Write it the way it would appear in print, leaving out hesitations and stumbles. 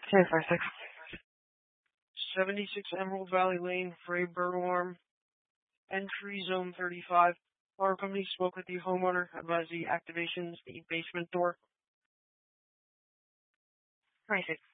246. 76 Emerald Valley Lane, Frey Burglarm, entry zone 35. Our company spoke with the homeowner about the activations, the basement door. 26.